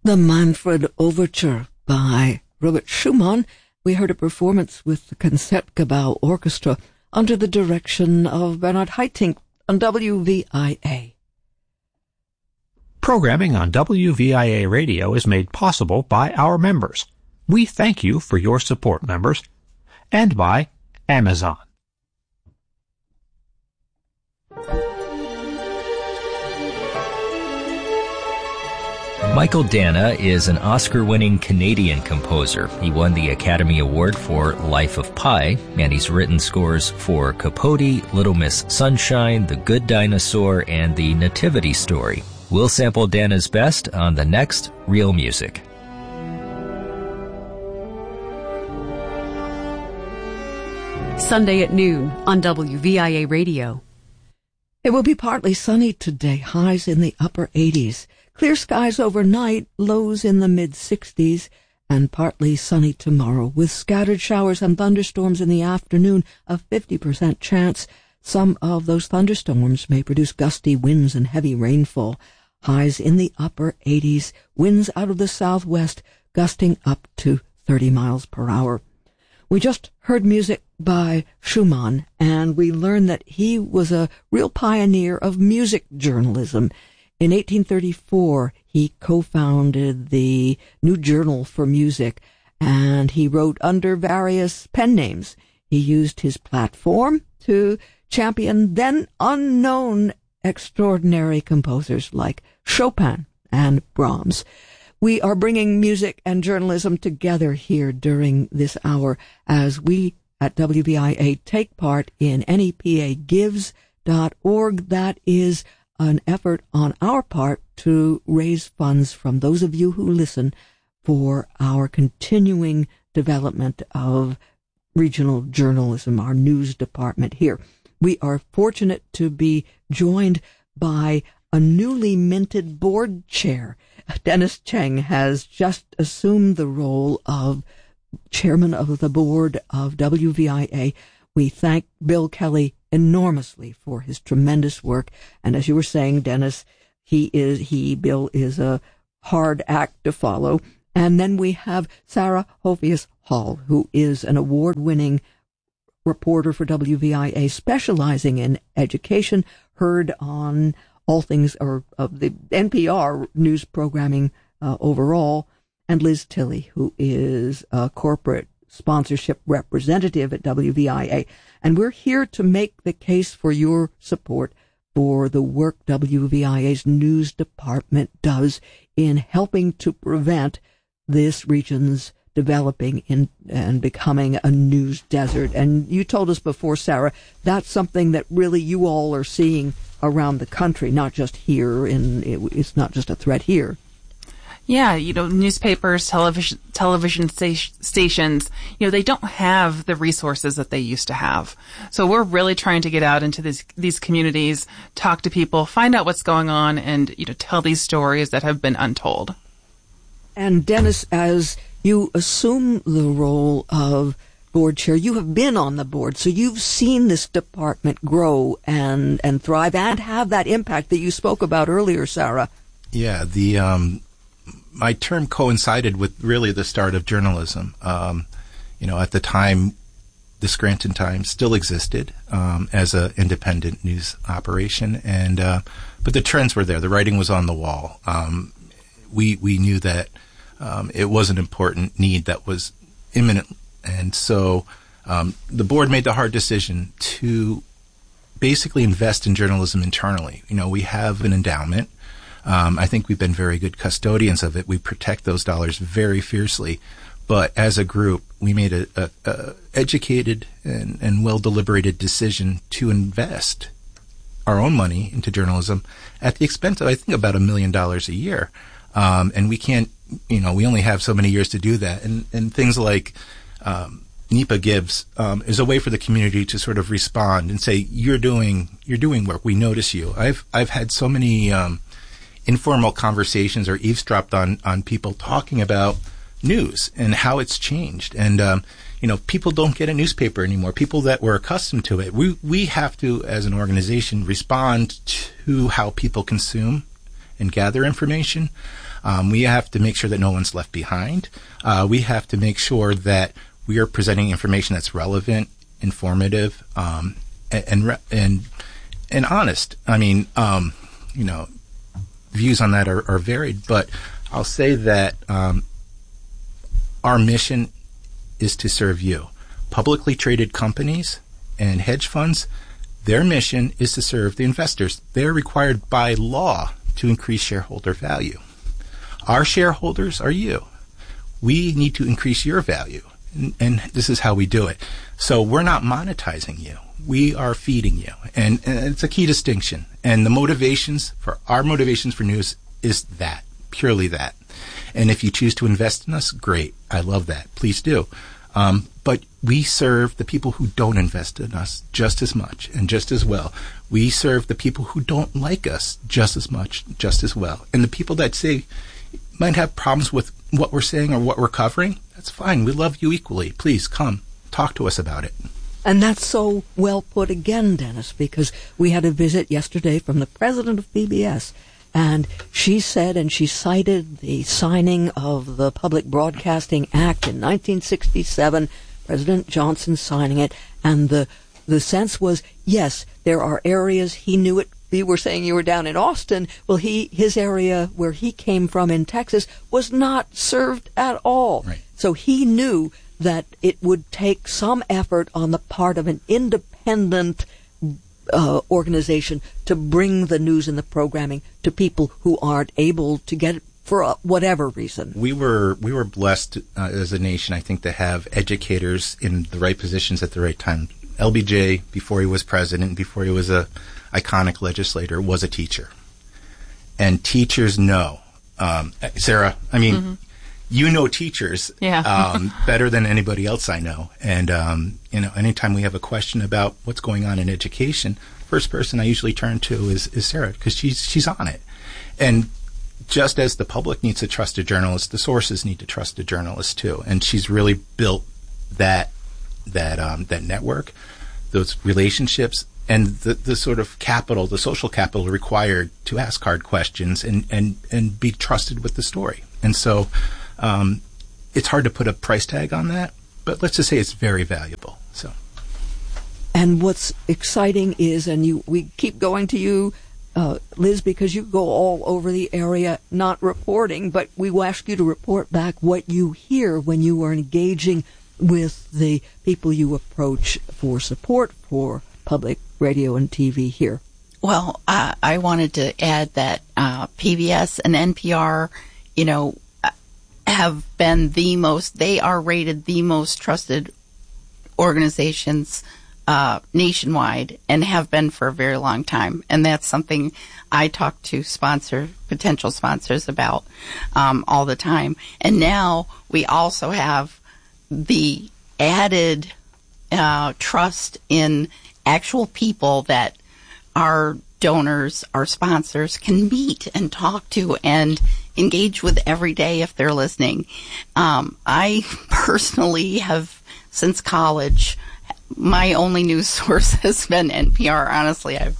The Manfred Overture by Robert Schumann. We heard a performance with the Concertgebouw Orchestra under the direction of Bernard Haitink on WVIA. Programming on WVIA Radio is made possible by our members. We thank you for your support, members, and by Amazon. Michael Dana is an Oscar-winning Canadian composer. He won the Academy Award for Life of Pi, and he's written scores for Capote, Little Miss Sunshine, The Good Dinosaur, and The Nativity Story. We'll sample Dana's best on the next Real Music. Sunday at noon on WVIA Radio. It will be partly sunny today, highs in the upper 80s. Clear skies overnight, lows in the mid-60s, and partly sunny tomorrow, with scattered showers and thunderstorms in the afternoon, a 50% chance. Some of those thunderstorms may produce gusty winds and heavy rainfall. Highs in the upper 80s, winds out of the southwest, gusting up to 30 miles per hour. We just heard music by Schumann, and we learned that he was a real pioneer of music journalism. In 1834, he co-founded the New Journal for Music, and he wrote under various pen names. He used his platform to champion then unknown extraordinary composers like Chopin and Brahms. We are bringing music and journalism together here during this hour as we at WVIA take part in NEPAgives.org. That is an effort on our part to raise funds from those of you who listen for our continuing development of regional journalism, our news department here. We are fortunate to be joined by a newly minted board chair. Dennis Cheng has just assumed the role of chairman of the board of WVIA. We thank Bill Kelly enormously for his tremendous work. And as you were saying, Dennis, Bill is a hard act to follow. And then we have Sarah Hophius Hall, who is an award-winning reporter for WVIA, specializing in education, heard on all things or of the NPR news programming overall, and Liz Tilley, who is a corporate sponsorship representative at WVIA. And we're here to make the case for your support for the work WVIA's news department does in helping to prevent this region's developing and becoming a news desert. And you told us before, Sarah, that's something that really you all are seeing around the country, not just here. It's not just a threat here. Yeah, newspapers, television stations, they don't have the resources that they used to have. So we're really trying to get out into these communities, talk to people, find out what's going on, and, tell these stories that have been untold. And Dennis, as you assume the role of board chair, you have been on the board, so you've seen this department grow and thrive and have that impact that you spoke about earlier, Sarah. Yeah, my term coincided with really the start of journalism. At the time, the Scranton Times still existed as an independent news operation, but the trends were there. The writing was on the wall. We knew that it was an important need that was imminent, and so the board made the hard decision to basically invest in journalism internally. We have an endowment. I think we've been very good custodians of it. We protect those dollars very fiercely. But as a group, we made a educated and well-deliberated decision to invest our own money into journalism at the expense of, I think, about $1 million a year. And we can't, we only have so many years to do that. And things like NEPA Gives is a way for the community to sort of respond and say, you're doing work. We notice you. I've had so many informal conversations or eavesdropped on people talking about news and how it's changed. And, people don't get a newspaper anymore. People that were accustomed to it. We have to, as an organization, respond to how people consume and gather information. We have to make sure that no one's left behind. We have to make sure that we are presenting information that's relevant, informative, and honest. I mean, views on that are varied, but I'll say that our mission is to serve you. Publicly traded companies and hedge funds, their mission is to serve the investors. They're required by law to increase shareholder value. Our shareholders are you. We need to increase your value, and this is how we do it. So we're not monetizing you. We are feeding you, and it's a key distinction. And our motivations for news is that, purely that. And if you choose to invest in us, great. I love that. Please do. But we serve the people who don't invest in us just as much and just as well. We serve the people who don't like us just as much, just as well. And the people that say might have problems with what we're saying or what we're covering, that's fine. We love you equally. Please come talk to us about it. And that's so well put again, Dennis, because we had a visit yesterday from the president of PBS, and she said, and she cited the signing of the Public Broadcasting Act in 1967, President Johnson signing it, and the sense was, yes, there are areas, he knew it. You were saying you were down in Austin. Well, his area where he came from in Texas was not served at all. Right. So he knew that it would take some effort on the part of an independent organization to bring the news and the programming to people who aren't able to get it for whatever reason. We were blessed as a nation, I think, to have educators in the right positions at the right time. LBJ, before he was president, before he was a iconic legislator, was a teacher. And teachers know. Sarah, I mean, you know teachers better than anybody else I know. And, anytime we have a question about what's going on in education, first person I usually turn to is Sarah, because she's on it. And just as the public needs to trust a journalist, the sources need to trust a journalist too. And she's really built that network, those relationships, and the sort of capital, the social capital required to ask hard questions and be trusted with the story. And so it's hard to put a price tag on that, but let's just say it's very valuable. So, and what's exciting is, and we keep going to you, Liz, because you go all over the area, not reporting, but we will ask you to report back what you hear when you are engaging with the people you approach for support for public radio and TV here. Well, I wanted to add that PBS and NPR, have been they are rated the most trusted organizations nationwide, and have been for a very long time. And that's something I talk to potential sponsors about all the time. And now we also have the added trust in actual people that our donors, our sponsors can meet and talk to and engage with every day if they're listening. I personally have, since college, my only news source has been NPR, honestly. And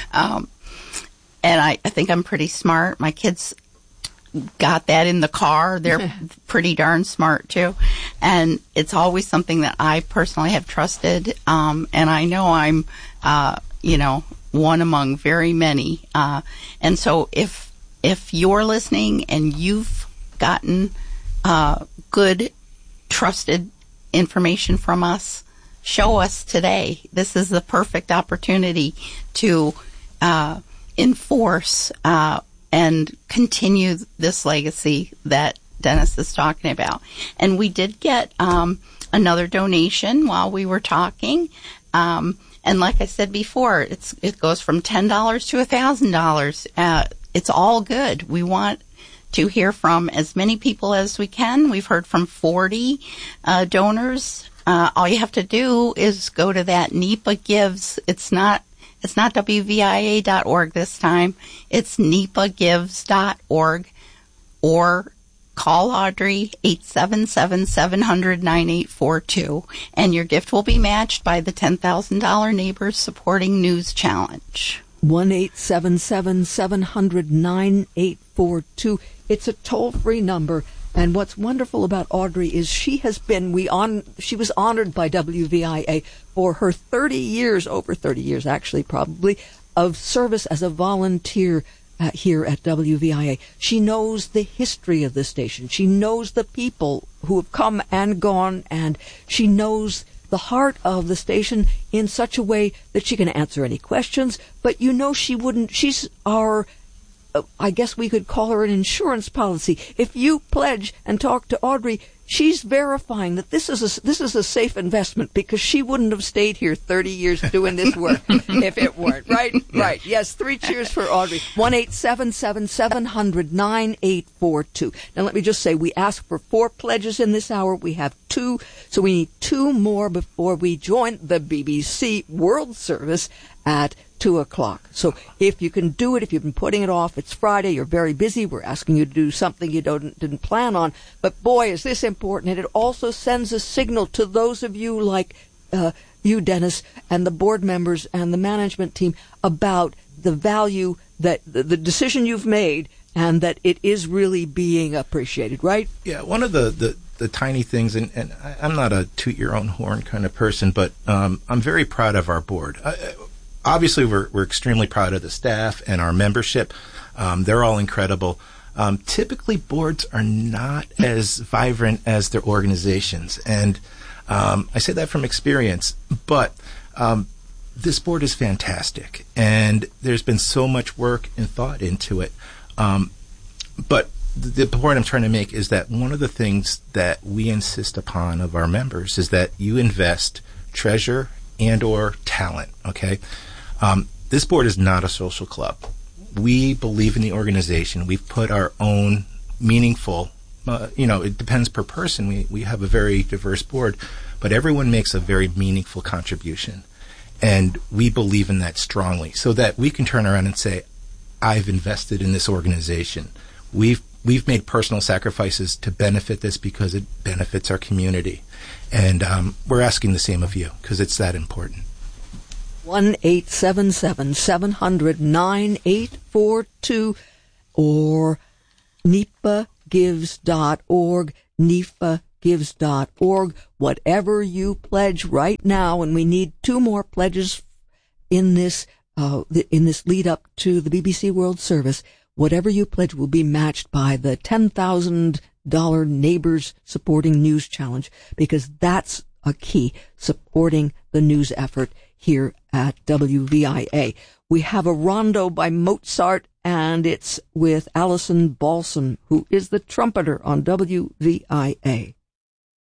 I think I'm pretty smart. My kids got that in the car. They're pretty darn smart too. And it's always something that I personally have trusted. And I know I'm, one among very many. And so if you're listening and you've gotten good, trusted information from us, show us today. This is the perfect opportunity to enforce and continue this legacy that Dennis is talking about. And we did get another donation while we were talking. And like I said before, it goes from $10 to $1,000. It's all good. We want to hear from as many people as we can. We've heard from 40 donors. All you have to do is go to that NEPA Gives. It's not WVIA.org this time. It's NEPAgives.org, or call Audrey 877-700-9842, and your gift will be matched by the $10,000 Neighbors Supporting News Challenge. 1-877-700-9842. It's a toll-free number. And what's wonderful about Audrey is she was honored by WVIA for her 30 years, over 30 years actually probably, of service as a volunteer here at WVIA. She knows the history of the station. She knows the people who have come and gone, and she knows the heart of the station in such a way that she can answer any questions, but she's our, I guess we could call her an insurance policy. If you pledge and talk to Audrey, she's verifying that this is a safe investment, because she wouldn't have stayed here 30 years doing this work if it weren't. Right? Right. Yes, 3 cheers for Audrey. 1-877-700-9842. Now let me just say, we asked for 4 pledges in this hour. We have 2, so we need 2 more before we join the BBC World Service at 2 o'clock. So if you can do it, if you've been putting it off, it's Friday, you're very busy, we're asking you to do something you didn't plan on, but boy, is this important. And it also sends a signal to those of you like you, Dennis, and the board members and the management team about the value that the decision you've made, and that it is really being appreciated, right? Yeah, one of the tiny things, and I'm not a toot your own horn kind of person, but I'm very proud of our board. Obviously, we're extremely proud of the staff and our membership. They're all incredible. Typically, boards are not as vibrant as their organizations, and I say that from experience. But this board is fantastic, and there's been so much work and thought into it. But the point I'm trying to make is that one of the things that we insist upon of our members is that you invest treasure and or talent, okay? This board is not a social club. We believe in the organization. We've put our own meaningful, it depends per person. We have a very diverse board, but everyone makes a very meaningful contribution. And we believe in that strongly, so that we can turn around and say, I've invested in this organization. We've made personal sacrifices to benefit this because it benefits our community. And we're asking the same of you, because it's that important. 1-877-700-9842 or NEPAgives.org, NEPAgives.org. Whatever you pledge right now, and we need 2 more pledges in this lead up to the BBC World Service. Whatever you pledge will be matched by the $10,000 Neighbors Supporting News Challenge, because that's a key, supporting the news effort here at WVIA. We have a rondo by Mozart, and it's with Alison Balson, who is the trumpeter on WVIA.